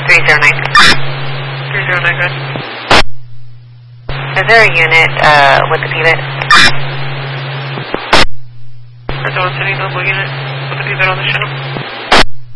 309. 309, good. Is there a unit with the pivot? I don't see any mobile unit with the pivot on the channel.